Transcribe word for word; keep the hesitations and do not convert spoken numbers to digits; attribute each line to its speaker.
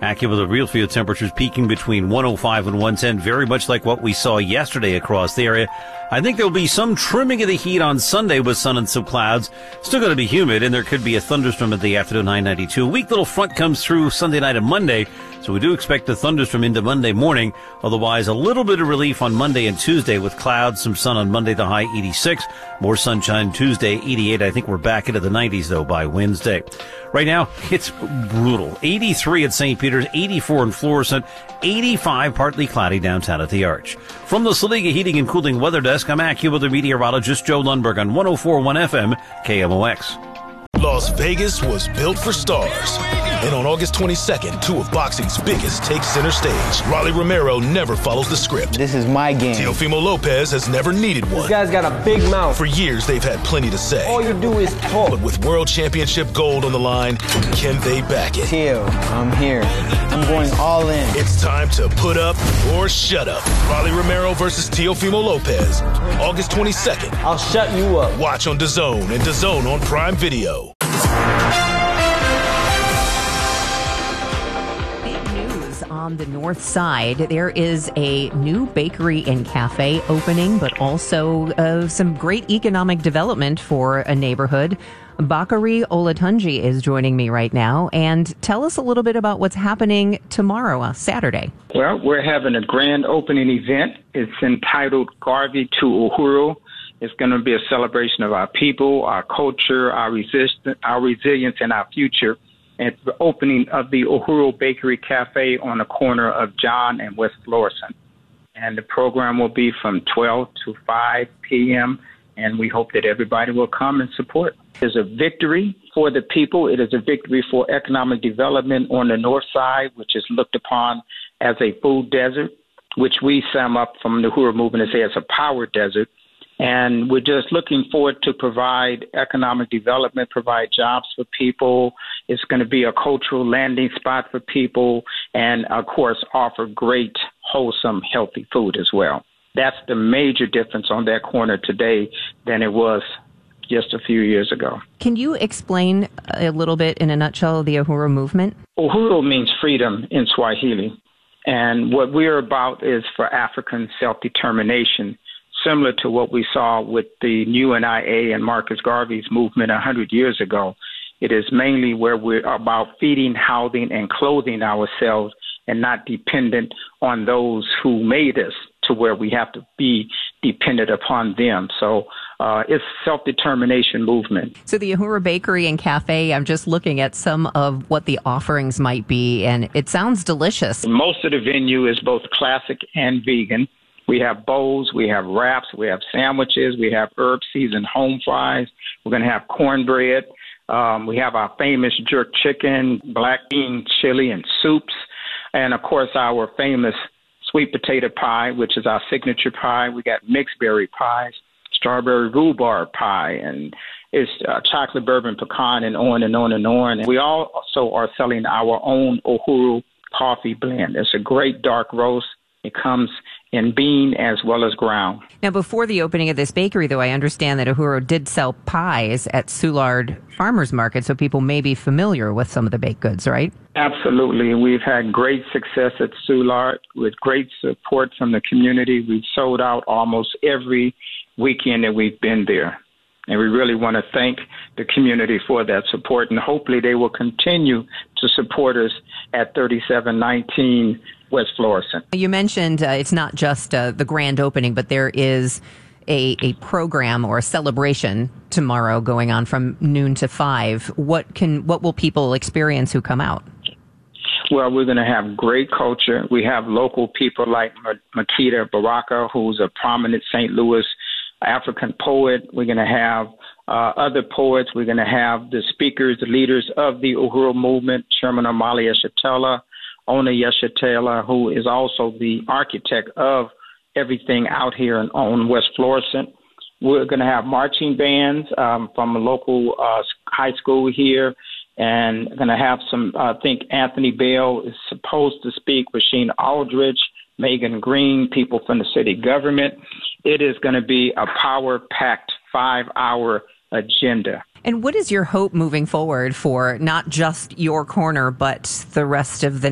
Speaker 1: AccuWeather real field temperatures peaking between one oh five and one ten, very much like what we saw yesterday across the area. I think there'll be some trimming of the heat on Sunday with sun and some clouds. Still going to be humid, and there could be a thunderstorm at the afternoon, high ninety-two. A weak little front comes through Sunday night and Monday, so we do expect a thunderstorm into Monday morning. Otherwise, a little bit of relief on Monday and Tuesday with clouds, some sun on Monday, the high eighty-six. More sunshine Tuesday, eighty-eight. I think we're back into the nineties, though, by Wednesday. Right now, it's brutal. eighty-three at Saint Peter's, eighty-four in Florissant, eighty-five partly cloudy downtown at the Arch. From the Saliga Heating and Cooling Weather Desk, I'm AccuWeather meteorologist Joe Lundberg on one oh four point one F M, K M O X.
Speaker 2: Las Vegas was built for stars. And on August twenty-second, two of boxing's biggest take center stage. Rolly Romero never follows the script.
Speaker 3: This is my game.
Speaker 2: Teofimo Lopez has never needed one.
Speaker 3: This guy's got a big mouth.
Speaker 2: For years, they've had plenty to say.
Speaker 3: All you do is talk.
Speaker 2: But with World Championship gold on the line, can they back it?
Speaker 3: Teo, I'm here. I'm going all in.
Speaker 2: It's time to put up or shut up. Rolly Romero versus Teofimo Lopez. August twenty-second.
Speaker 3: I'll shut you up.
Speaker 2: Watch on DAZN and DAZN on Prime Video.
Speaker 4: On the north side, there is a new bakery and cafe opening, but also uh, some great economic development for a neighborhood. Bakari Olatunji is joining me right now. And tell us a little bit about what's happening tomorrow, uh, Saturday.
Speaker 5: Well, we're having a grand opening event. It's entitled Garvey to Uhuru. It's going to be a celebration of our people, our culture, our, resist- our resilience, and our future. At the opening of the Uhuru Bakery Cafe on the corner of John and West Florissant. And the program will be from twelve to five p.m., and we hope that everybody will come and support. It is a victory for the people. It is a victory for economic development on the north side, which is looked upon as a food desert, which we sum up from the Uhuru movement and say it's a power desert. And we're just looking forward to provide economic development, provide jobs for people. It's going to be a cultural landing spot for people and, of course, offer great, wholesome, healthy food as well. That's the major difference on that corner today than it was just a few years ago.
Speaker 4: Can you explain a little bit in a nutshell the Uhuru movement?
Speaker 5: Uhuru means freedom in Swahili. And what we're about is for African self-determination, similar to what we saw with the U N I A and Marcus Garvey's movement one hundred years ago. It is mainly where we're about feeding, housing, and clothing ourselves and not dependent on those who made us to where we have to be dependent upon them. So uh, it's self-determination movement.
Speaker 4: So the Uhuru Bakery and Cafe, I'm just looking at some of what the offerings might be, and it sounds delicious.
Speaker 5: Most of the venue is both classic and vegan. We have bowls, we have wraps, we have sandwiches, we have herb seasoned home fries. We're going to have cornbread. Um, we have our famous jerk chicken, black bean chili, and soups. And, of course, our famous sweet potato pie, which is our signature pie. We got mixed berry pies, strawberry rhubarb pie, and it's uh, chocolate bourbon pecan, and on and on and on. And we also are selling our own Uhuru coffee blend. It's a great dark roast. It comes in bean as well as ground.
Speaker 4: Now, before the opening of this bakery, though, I understand that Uhuru did sell pies at Soulard Farmers Market, so people may be familiar with some of the baked goods, right?
Speaker 5: Absolutely. We've had great success at Soulard with great support from the community. We've sold out almost every weekend that we've been there. And we really want to thank the community for that support, and hopefully they will continue to support us at thirty-seven nineteen West Florissant.
Speaker 4: You mentioned uh, it's not just uh, the grand opening, but there is a, a program or a celebration tomorrow going on from noon to five. What can what will people experience who come out?
Speaker 5: Well, we're going to have great culture. We have local people like Makita Baraka, who's a prominent Saint Louis African poet. We're going to have uh, other poets. We're going to have the speakers, the leaders of the Uhuru movement, Chairman Omali Yeshitela, Ona Yeshitela, who is also the architect of everything out here in, on West Florissant. We're going to have marching bands um, from a local uh, high school here, and going to have some, uh, I think Anthony Bell is supposed to speak, Rasheen Aldridge, Megan Green, people from the city government. It is going to be a power-packed five-hour agenda.
Speaker 4: And what is your hope moving forward for not just your corner, but the rest of the